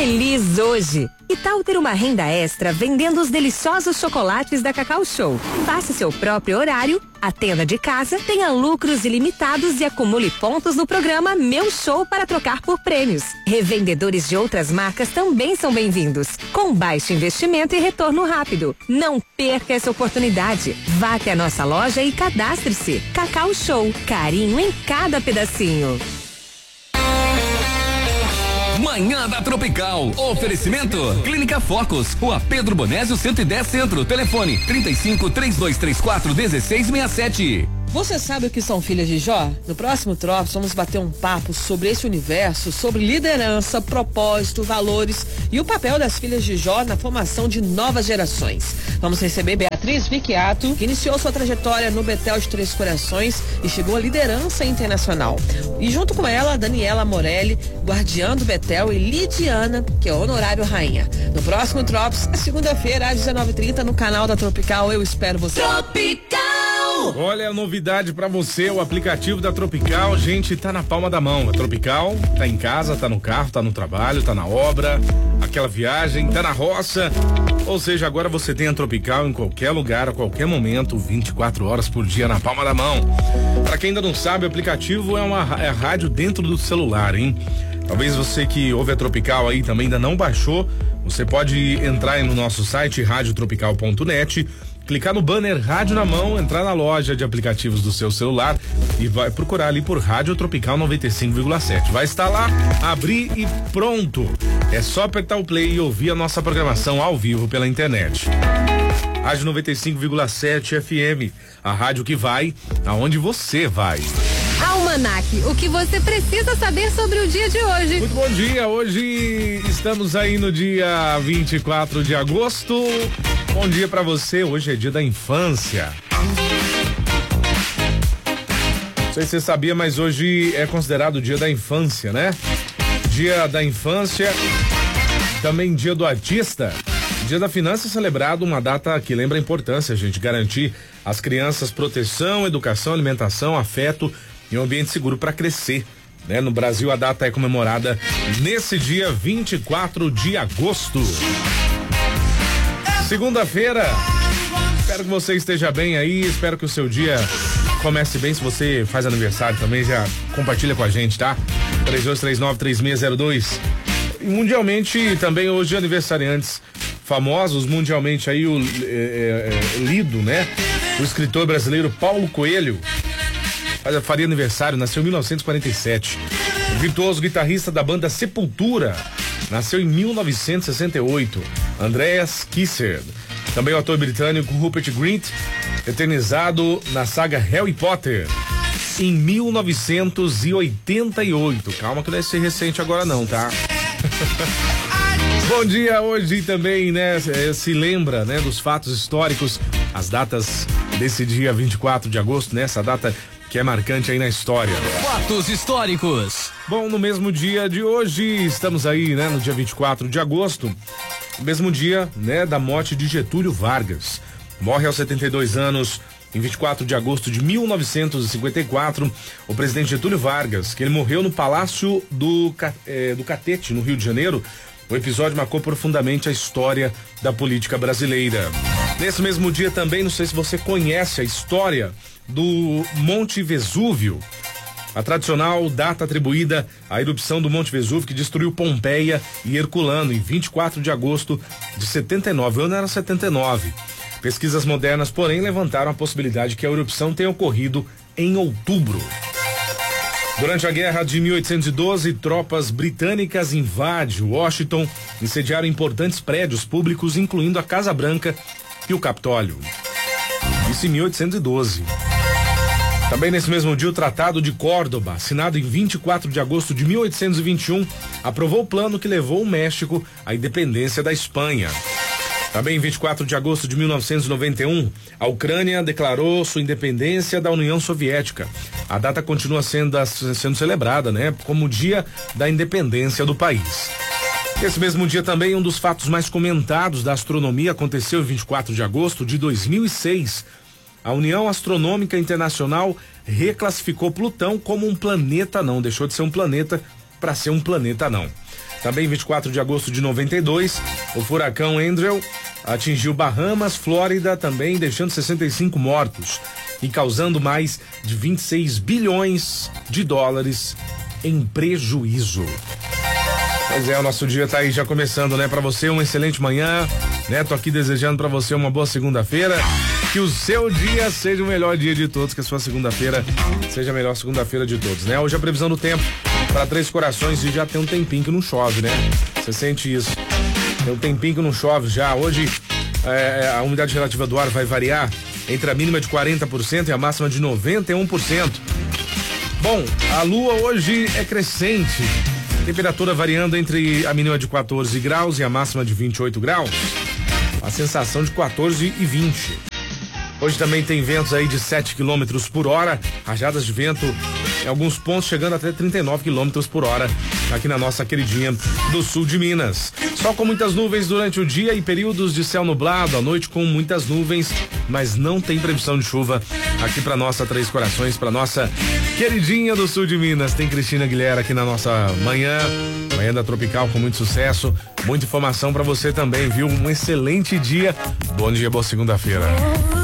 feliz hoje. E tal ter uma renda extra vendendo os deliciosos chocolates da Cacau Show? Faça seu próprio horário, atenda de casa, tenha lucros ilimitados e acumule pontos no programa Meu Show para trocar por prêmios. Revendedores de outras marcas também são bem-vindos, com baixo investimento e retorno rápido. Não perca essa oportunidade. Vá até a nossa loja e cadastre-se. Cacau Show, carinho em cada pedacinho. Manhã da Tropical. Oferecimento Clínica Focus, Rua Pedro Bonésio 110 Centro. Telefone 35-3234-1667. Você sabe o que são filhas de Jó? No próximo Trops vamos bater um papo sobre esse universo, sobre liderança, propósito, valores e o papel das filhas de Jó na formação de novas gerações. Vamos receber Beatriz Vicchiato, que iniciou sua trajetória no Betel de Três Corações e chegou à liderança internacional. E junto com ela, Daniela Morelli, guardiã do Betel, e Lidiana, que é honorário rainha. No próximo Trops, a segunda-feira, às 19h30, no canal da Tropical. Eu espero você. Tropical! Olha a novidade pra você, o aplicativo da Tropical, gente, tá na palma da mão. A Tropical tá em casa, tá no carro, tá no trabalho, tá na obra, aquela viagem, tá na roça. Ou seja, agora você tem a Tropical em qualquer lugar, a qualquer momento, 24 horas por dia na palma da mão. Pra quem ainda não sabe, o aplicativo é rádio dentro do celular, hein? Talvez você que ouve a Tropical aí também ainda não baixou, você pode entrar aí no nosso site radiotropical.net, clicar no banner Rádio na Mão, entrar na loja de aplicativos do seu celular e vai procurar ali por Rádio Tropical 95,7. Vai estar lá, abrir e pronto. É só apertar o play e ouvir a nossa programação ao vivo pela internet. Rádio 95,7 FM, a rádio que vai aonde você vai. Almanac, o que você precisa saber sobre o dia de hoje. Muito bom dia, hoje estamos aí no dia 24 de agosto. Bom dia pra você, hoje é dia da infância. Não sei se você sabia, mas hoje é considerado o dia da infância, né? Dia da infância, também dia do artista. Dia da Finança é celebrado, uma data que lembra a importância, gente, garantir às crianças proteção, educação, alimentação, afeto e um ambiente seguro para crescer, né? No Brasil a data é comemorada nesse dia 24 de agosto. Segunda-feira, espero que você esteja bem aí, espero que o seu dia comece bem. Se você faz aniversário também, já compartilha com a gente, tá? 3239-3602. E mundialmente também hoje aniversariantes famosos, mundialmente aí lido, né? O escritor brasileiro Paulo Coelho faria aniversário, nasceu em 1947. O virtuoso guitarrista da banda Sepultura, nasceu em 1968. Andreas Kisser. Também o ator britânico Rupert Grint, eternizado na saga Harry Potter, em 1988. Calma que não é ser recente agora não, tá? Bom dia, hoje também, né, se lembra, né, dos fatos históricos, as datas desse dia 24 de agosto, né, essa data que é marcante aí na história. Fatos históricos. Bom, no mesmo dia de hoje, estamos aí, né, no dia 24 de agosto, mesmo dia, né, da morte de Getúlio Vargas. Morre aos 72 anos, em 24 de agosto de 1954, o presidente Getúlio Vargas, que ele morreu no Palácio do Catete, no Rio de Janeiro. O episódio marcou profundamente a história da política brasileira. Nesse mesmo dia também, não sei se você conhece a história do Monte Vesúvio. A tradicional data atribuída à erupção do Monte Vesúvio, que destruiu Pompeia e Herculano em 24 de agosto de 79. O ano era 79. Pesquisas modernas, porém, levantaram a possibilidade que a erupção tenha ocorrido em outubro. Durante a guerra de 1812, tropas britânicas invadem Washington, incendiaram importantes prédios públicos, incluindo a Casa Branca e o Capitólio. Isso em 1812. Também nesse mesmo dia, o Tratado de Córdoba, assinado em 24 de agosto de 1821, aprovou o plano que levou o México à independência da Espanha. Também em 24 de agosto de 1991, a Ucrânia declarou sua independência da União Soviética. A data continua sendo celebrada, né, como o Dia da Independência do país. Esse mesmo dia também, um dos fatos mais comentados da astronomia aconteceu em 24 de agosto de 2006. A União Astronômica Internacional reclassificou Plutão como um planeta não, deixou de ser um planeta para ser um planeta não. Também 24 de agosto de 92, o furacão Andrew atingiu Bahamas, Flórida, também deixando 65 mortos e causando mais de 26 bilhões de dólares em prejuízo. Pois é, o nosso dia tá aí já começando, né? Pra você, uma excelente manhã, né? Tô aqui desejando pra você uma boa segunda-feira, que o seu dia seja o melhor dia de todos, que a sua segunda-feira seja a melhor segunda-feira de todos, né? Hoje a previsão do tempo para Três Corações e já tem um tempinho que não chove, né? Você sente isso? Tem um tempinho que não chove já. Hoje a umidade relativa do ar vai variar entre a mínima de 40% e a máxima de 91%. Bom, a lua hoje é crescente. Temperatura variando entre a mínima de 14 graus e a máxima de 28 graus. A sensação de 14 e 20. Hoje também tem ventos aí de 7 km por hora, rajadas de vento em alguns pontos chegando até 39 km por hora aqui na nossa queridinha do sul de Minas. Sol com muitas nuvens durante o dia e períodos de céu nublado, à noite com muitas nuvens, mas não tem previsão de chuva aqui para nossa Três Corações, para nossa queridinha do sul de Minas. Tem Cristina Aguilera aqui na nossa manhã da Tropical com muito sucesso, muita informação para você também, viu? Um excelente dia. Bom dia, boa segunda-feira.